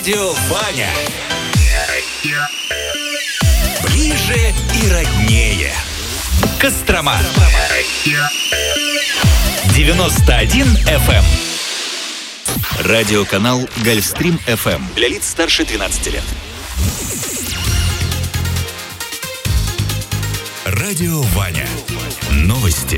Радио Ваня. Ближе и роднее. Кострома. 91 FM. Радиоканал Гольфстрим FM для лиц старше 12 лет. Радио Ваня. Новости.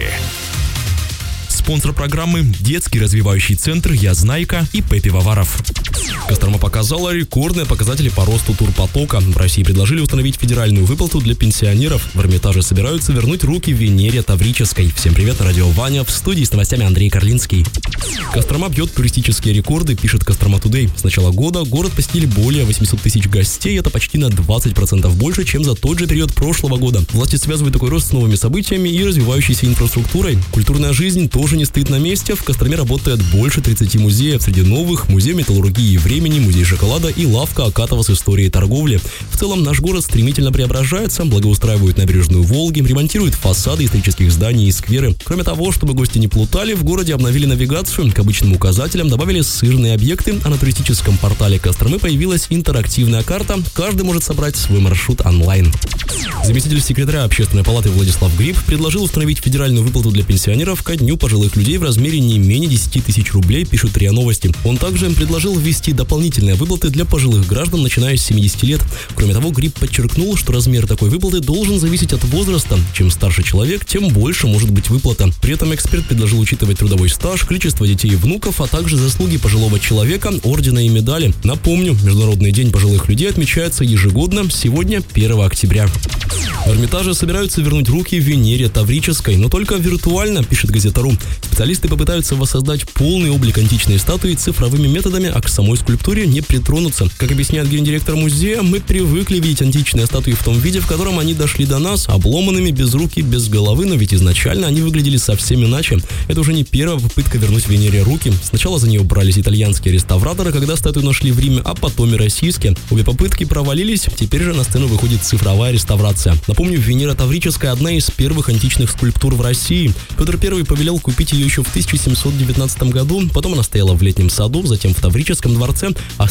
Спонсор программы – детский развивающий центр «Я Знайка» и Пеппи Ваваров. Кострома показала рекордные показатели по росту турпотока. В России предложили установить федеральную выплату для пенсионеров. В Эрмитаже собираются вернуть руки Венере Таврической. Всем привет, радио Ваня. В студии с новостями Андрей Карлинский. Кострома бьет туристические рекорды, пишет Кострома Тудей. С начала года город посетили более 800 тысяч гостей. Это почти на 20% больше, чем за тот же период прошлого года. Власти связывают такой рост с новыми событиями и развивающейся инфраструктурой. Культурная жизнь тоже не стоит на месте. В Костроме работает больше 30 музеев. Среди новых – музей металлургии и времени, музей шоколада и лавка Акатова с историей торговли. В целом наш город стремительно преображается, благоустраивают набережную Волги, ремонтируют фасады исторических зданий и скверы. Кроме того, чтобы гости не плутали, в городе обновили навигацию, к обычным указателям добавили сырные объекты, а на туристическом портале Костромы появилась интерактивная карта. Каждый может собрать свой маршрут онлайн. Заместитель секретаря Общественной палаты Владислав Гриб предложил установить федеральную выплату для пенсионеров ко Дню пожилых людей в размере не менее 10 тысяч рублей, пишут РИА Новости. Он также предложил ввести дополнительные выплаты для пожилых граждан, начиная с 70 лет. Кроме того, Гриб подчеркнул, что размер такой выплаты должен зависеть от возраста. Чем старше человек, тем больше может быть выплата. При этом эксперт предложил учитывать трудовой стаж, количество детей и внуков, а также заслуги пожилого человека, ордена и медали. Напомню, Международный день пожилых людей отмечается ежегодно, сегодня 1 октября. В Эрмитаже собираются вернуть руки Венере Таврической, но только виртуально, пишет газета.ру. Специалисты попытаются воссоздать полный облик античной статуи цифровыми методами, а к самой скульптуре не притронуться. Как объясняет гендиректор музея, мы привыкли видеть античные статуи в том виде, в котором они дошли до нас, обломанными, без рук и без головы, но ведь изначально они выглядели совсем иначе. Это уже не первая попытка вернуть Венере руки. Сначала за нее брались итальянские реставраторы, когда статую нашли в Риме, а потом и российские. Обе попытки провалились, теперь же на сцену выходит цифровая реставрация. Напомню, Венера Таврическая – одна из первых античных скульптур в России. Петр I повелел купить ее еще в 1719 году, потом она стояла в Летнем саду, затем в Таврическом дворце, а с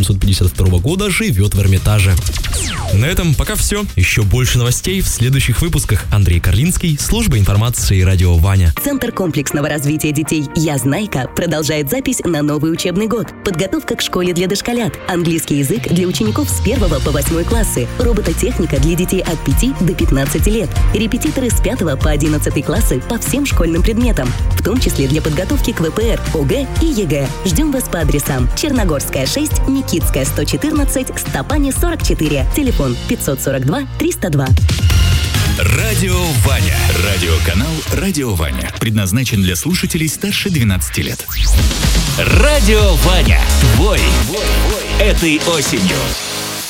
1852 года живет в Эрмитаже. На этом пока все. Еще больше новостей в следующих выпусках. Андрей Карлинский, служба информации Радио Ваня. Центр комплексного развития детей «Я Знайка» продолжает запись на новый учебный год. Подготовка к школе для дошколят, английский язык для учеников с 1 по 8 классы, робототехника для детей от 5 до 15 лет, репетиторы с 5 по 11 классы по всем школьным предметам, в том числе для подготовки к ВПР, ОГЭ и ЕГЭ. Ждем вас по адресам: Черногорская, 6, Никитская, 114, Стопани, 44, телефон 542 302. Радио Ваня. Радиоканал Радио Ваня. Предназначен для слушателей старше 12 лет. Радио Ваня. Твой этой осенью.